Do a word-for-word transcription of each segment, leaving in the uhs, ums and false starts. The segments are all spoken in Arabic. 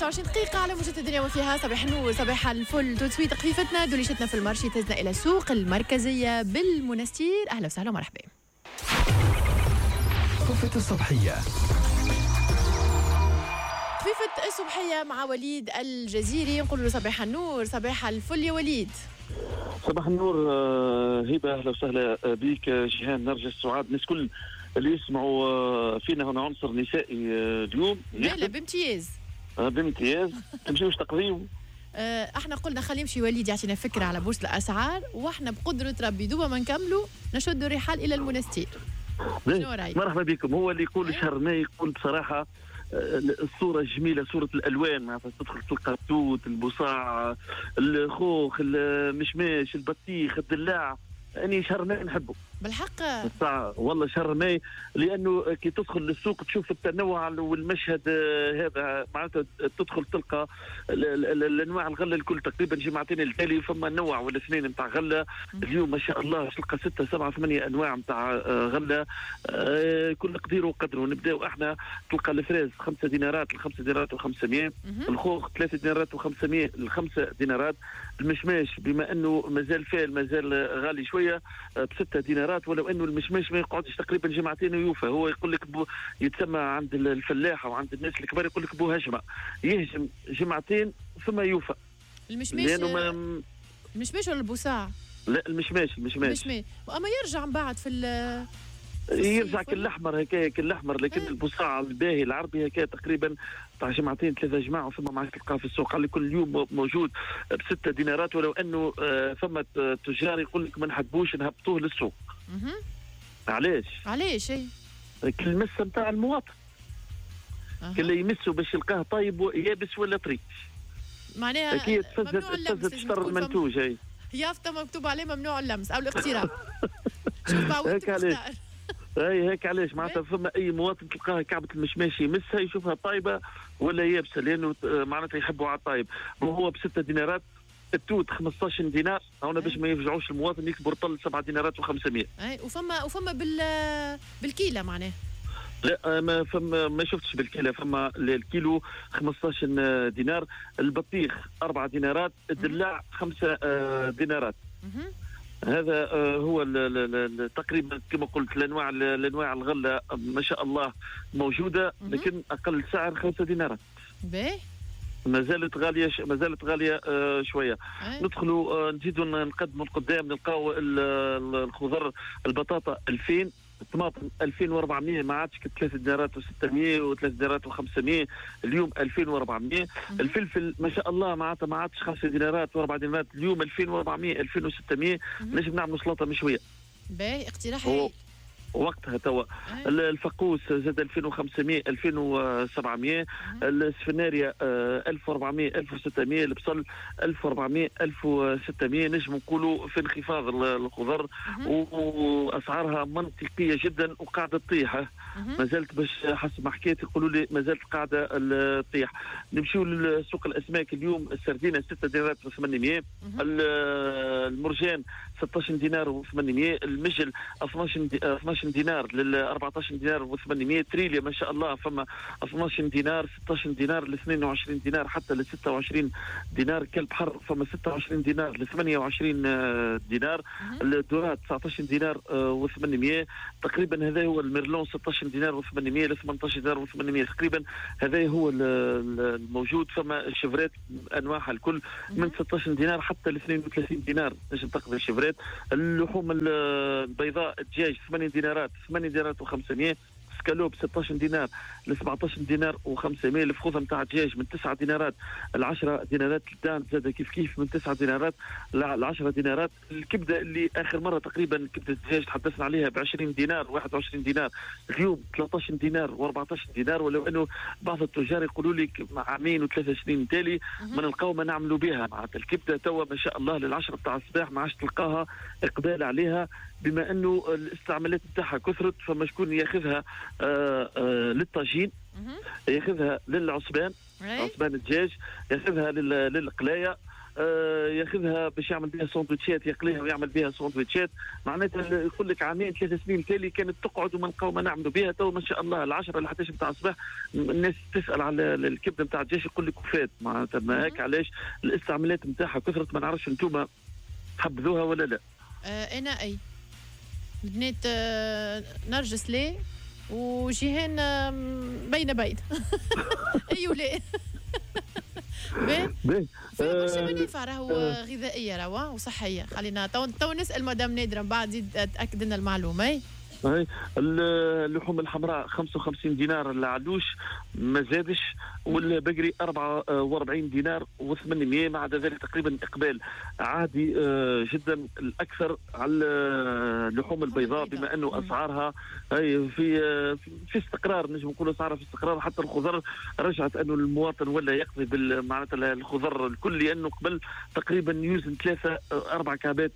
وعشرين دقيقة على موجة الدنيا وفيها صباح النور صباح الفل. تو سويت خفيفتنا دوليشتنا في المارشي تهزنا إلى السوق المركزية بالمنستير. أهلا وسهلا ومرحبا. خفة الصبحية خفيفة الصبحية مع وليد الجزيري. نقول له صباح النور صباح الفل يا وليد. صباح النور هبة، أهلا وسهلا بك. جيهان نرجس سعاد، الناس كل اللي يسمعوا فينا هنا عنصر نسائي اليوم. لا لا بامتياز بامتياز. تمشيوش تقضيو؟ احنا قلنا خلي يمشي وليد يعطينا فكرة على بورصة الأسعار، واحنا بقدرة ربي دوبا ما نكملوا نشد الرحال إلى المنستير. شنو رأيك؟ مرحبا بكم. هو اللي يقول شهر ماي يقول بصراحة الصورة جميلة، صورة الألوان، معناتها تدخل تلقى التوت، البصاع، الخوخ، المشماش، البطيخ، الدلاع. يعني شهر ماي نحبه بالحق والله. شهر ماي لانه كي تدخل للسوق تشوف التنوع والمشهد هذا، معناتها تدخل تلقى الانواع الغله الكل. تقريبا جمعتين التالي فما نوع ولا اثنين نتاع غله. اليوم ما شاء الله تلقى ستة سبعة ثمانية انواع نتاع غله، كل قدير وقدره. نبداو احنا تلقى الفريز خمسة دينارات لخمسة دينارات وخمسمية، الخوخ ثلاثة دينارات وخمسمية لخمسة دينارات، المشماش بما انه مازال فال مازال غالي شويه بستة دينارات، ولو انه المشماش ما يقعدش تقريبا جمعتين ويوفى. هو يقول لك يتسمى عند الفلاحه وعند الناس الكبار يقول لك بو هجمه، يهجم جمعتين ثم يوفى. المشماش ما... المشماش ولا البصاع؟ لا المشماش المشماش المشماش اما يرجع من بعد في ال يرجع كالأحمر هكايا كالأحمر، لكن اه. البصاع الباهي العربي هكايا تقريبا تاع جمعتين ثلاثة جماعة ثم ما تلقاه في السوق. قال لي كل يوم موجود بستة دينارات، ولو أنه ثم تجار يقول لك ما نحبوش نهبطوه للسوق. اها علاش؟ علاش؟ اي المسة نتاع المواطن أه. كل يمسه باش يلقاه طيب يابس ولا طري، معناها أكيد تفزت تشتر المنتوج. هي يافطة مكتوب عليه ممنوع اللمس أو الاقتراب. شوف بعود تختار. اي هيك علاش معناتها فما اي مواطن تلقاها كعبه المشماشي يمسها يشوفها طايبه ولا يابسه، لانه معناتها يحبوا على الطايب. وهو بستة دينارات، التوت خمسطاش دينار هنا باش ما يفجعوش المواطن يكبر طل سبعة دينارات وخمسمية. اي وفما وفما بال بالكيله معناه. لا ما فما ما شفتش بالكيلو، فما الكيلو خمسطاش دينار، البطيخ أربعة دينارات، الدلاع خمسة دينارات. هذا هو تقريبا كما قلت الانواع الانواع الغله ما شاء الله موجوده، لكن اقل سعر خمسة دينارات. باهي ما زالت غاليه ما زالت غاليه شويه. ندخلوا نزيدوا نقدموا القدام نلقاو الخضر، البطاطا ألفين، الطماطم ألفين وأربعمية، ما عادش ثلاثة دينارات وستمية وثلاث دينارات وخمسمية، اليوم ألفين وأربعمية. الفلفل ما شاء الله معناتها ما عادش خمسة دينارات وأربع دينارات، اليوم ألفين وأربعمية ألفين وستمية. نجم نعملوا سلطه مشويه. باهي اقتراح هايل وقتها توا. الفقوس زاد ألفين وخمسمية ألفين وسبعمية، السفناريا ألف وأربعمية ألف وستمية، البصل ألف وأربعمية ألف وستمية. نجم نقولوا في انخفاض الخضر واسعارها منطقيه جدا وقاعده تطيح. ما زالت باش حسب ما حكيت يقولوا لي ما زالت قاعده تطيح. نمشيو لسوق الاسماك اليوم، السردينه ستة دينارات وثمانمية، المرجان ستة عشر دينار وثمانمية، المجل اثناش دينار لل أربعطاش دينار وثمانمية، تريليا ما شاء الله فما اثناش دينار ستة عشر دينار ل اثنين وعشرين دينار حتى ل ستة وعشرين دينار، كلب حر فما ستة وعشرين دينار ل ثمانية وعشرين دينار، الدورات تسعة عشر دينار وثمانمية تقريبا. هذا هو الميرلون ستة عشر دينار وثمانمية ل ثمانية عشر دينار وثمانمية تقريبا. هذا هو الموجود. فما الشفرات انواعها الكل من ستة عشر دينار حتى ل اثنين وثلاثين دينار باش تقضي الشفرات. اللحوم البيضاء الدجاج ثمانية دينارات ثمانية دينارات وخمسمية، سكالوب ستة عشر دينار ل سبعة عشر دينار وخمسمية، الفخوذه نتاع الدجاج من تسعة دينارات ل عشرة دينارات، الدان زاد كيف كيف من تسعة دينارات ل عشرة دينارات. الكبده اللي اخر مره تقريبا كبده الدجاج تحدثنا عليها ب عشرين دينار واحد وعشرين دينار، اليوم ثلاثة عشر دينار و14 دينار، ولو انه بعض التجار يقولوا لك عامين وثلاث سنين تالي ما نلقاو ما نعملوا بها. معناتها الكبده توا ما شاء الله للعشرة بتاع الصباح ما عادش تلقاها اقبال عليها، بما انه الاستعمالات نتاعها كثرت. فما شكون ياخذها آآ آآ للطاجين، ياخذها للعصبان عصبان الدجاج، ياخذها للقلايه، آه ياخذها باش يعمل بها سندويتشات، يقليها ويعمل بها سندويتشات. معناتها يقول لك عامين ثلاث سنين تالي كانت تقعد وما نلقاو ما نعملوا بها. تو ما شاء الله العشرة ل حداش نتاع الصباح الناس تسال على الكبده نتاع الجيش يقول لك وفات. معناتها ما هيك علاش الاستعمالات نتاعها كثرت. ما نعرفش انتم تحبذوها ولا لا؟ آه انا اي البنات آه نرجس ليه وجيهان آه بين بين اي ولا باهي فيها برشا منافع راهو غذائيه راهو وصحيه. خلينا تو تو نسال مدام نادره بعد زيد تاكد لنا المعلومه. اي اللحوم الحمراء خمسة وخمسين دينار العلوش ما زادش، والبقري أربعة وأربعين دينار وثمانمائة. مع ذلك تقريبا اقبال عادي جدا. الاكثر على اللحوم البيضاء بما انه اسعارها اي في في استقرار، نجم نقول اسعارها في استقرار. حتى الخضر رجعت انه المواطن ولا يقضي معناتها الخضر الكل، لانه قبل تقريبا يوزن ثلاثه اربع كعبات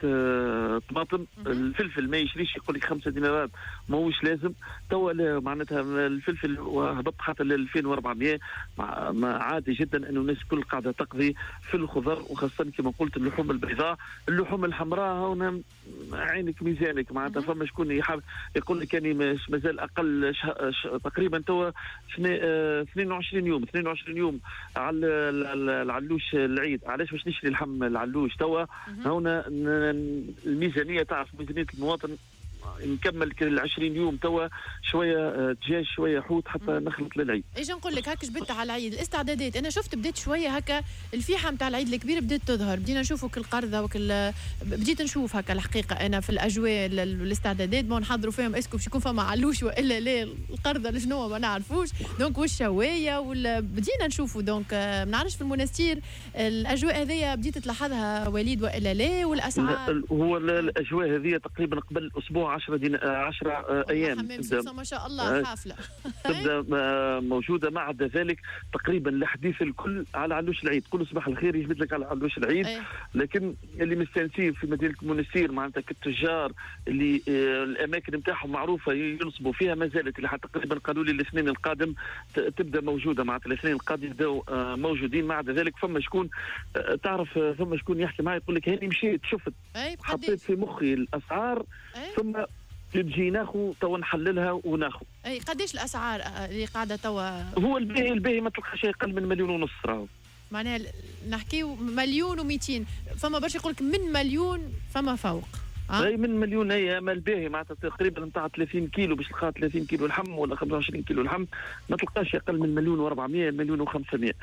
طماطم. الفلفل ما يشريش، يقول لك خمسة دينارات ماهوش لازم. توا معناتها الفلفل هبط حتى ل ألفين وأربعمائة. ما عادي جدا انه الناس الكل قاعده تقضي في الخضر، وخاصه كما قلت اللحوم البيضاء. اللحوم الحمراء هنا عينك ميزانك. معناتها فما شكون يحب يقول لك اني مازال اقل شه... ش... تقريبا توا اثنين وعشرين يوم اثنين وعشرين يوم على العلوش العيد. علاش باش نشري اللحم العلوش توا؟ هنا الميزانيه تعرف ميزانيه المواطن نكمل ال عشرين يوم توا شويه دجاج شويه حوت حتى نخلط للعيد. ايش نقول لك هكا جبت على العيد الاستعدادات. انا شفت بديت شويه هكا الفيحة نتاع العيد الكبير بديت تظهر، بدينا نشوفوا كل قرضه وكل بديت نشوف هكا الحقيقه انا في الاجواء الاستعدادات ما نحضروا فيهم اسكو باش يكون فما علوش والا لا القرضه لشنو ما نعرفوش. دونك والشوايه ولا بدينا نشوفوا. دونك ما نعرفش في المنستير الاجواء هذيا بديت تلاحظها وليد والا لا والاسعار. هو الاجواء هذه تقريبا قبل اسبوع عشرة دين عشرة ايام تبدا ما شاء الله حافله تبدا موجوده. مع ذلك تقريبا الحديث الكل على علوش العيد. كل صباح الخير يجبد لك على علوش العيد. أيه. لكن اللي مستانسين في مدينه المنستير معناتها كالتجار اللي الاماكن نتاعهم معروفه ينصبوا فيها ما زالت اللي حتى تقريبا قالوا لي الاثنين القادم تبدا موجوده. معناتها الاثنين القادم يبداو موجودين. مع ذلك فما شكون تعرف فما شكون يحكي معي يقول لك هاني مشيت شفت أيه. حطيت في مخي الاسعار. أيه. ثم تجي ناخو توا نحللها وناخو. اي قديش الاسعار اللي قاعده توا؟ هو الباهي الباهي ما تلقى شيء اقل من مليون ونص راهو. معناها نحكيو مليون ومئتين. فما برشا يقول لك من مليون فما فوق. اي من مليون. هي اما الباهي معناتها تقريبا نتاع ثلاثين كيلو باش تلقى ثلاثين كيلو لحم ولا خمسة وعشرين كيلو لحم ما تلقاش اقل من مليون وأربعمائة مليون وخمسمائة.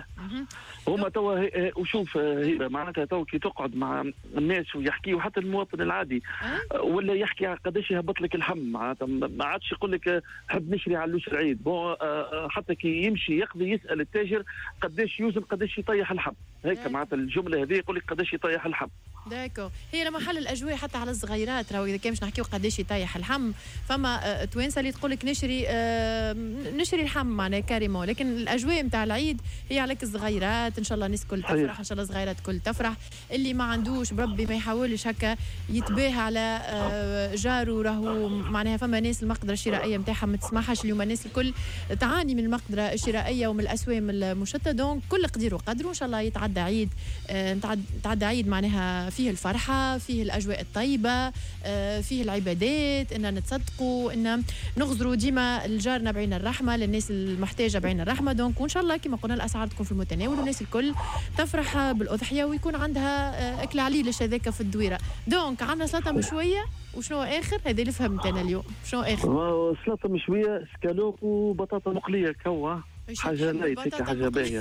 هما توا وشوف هبه معناتها توا كي تقعد مع الناس ويحكيوا حتى المواطن العادي ولا يحكي قداش يهبط لك اللحم. معناتها ما عادش يقول لك حب نشري علوش العيد. بون حتى كي يمشي يقضي يسال التاجر قداش يوزن قداش يطيح اللحم. هيك معناتها الجمله هذه يقول لك قداش يطيح اللحم. داكو هي لما حل الاجواء حتى على الصغيرات راهو اذا كان باش نحكيو قداش يطيح اللحم. فما توانسه اللي تقول لك نشري آه نشري اللحم معناها كاريمون. لكن الاجواء نتاع العيد هي عليك الصغيرات ان شاء الله الناس الكل تفرح ان شاء الله الصغيرات الكل تفرح. اللي ما عندوش بربي ما يحاولش هكا يتباهى على آه جاره. راهو معناها فما ناس المقدره الشرائيه نتاعها ما تسمحش. اليوم الناس الكل تعاني من المقدره الشرائيه ومن الاسوام المشتته. دونك كل قدير وقدره ان شاء الله يتعدى عيد آه تعدى عيد معناها فيه الفرحة، فيه الأجواء الطيبة، فيه العبادات، إن نتصدقوا، إن نغزروا ديما الجارنا بعين الرحمة للناس المحتاجة بعين الرحمة. دونك وإن شاء الله كما قلنا الأسعار تكون في المتناول والناس الكل تفرح بالأضحية ويكون عندها أكل عليلش هذاك في الدويرة. دونك عندنا سلطة مشوية وشنو آخر؟ هذا اللي فهمت أنا اليوم. شنو آخر؟ سلطة مشوية سكالوب وبطاطا مقلية كوا. حاجة لايت حاجة باهية.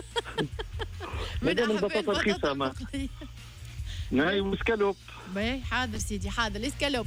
من البطاطا رخيصة ما. ناي وسكالوب. باهي حاضر سيدي حاضر الاسكالوب.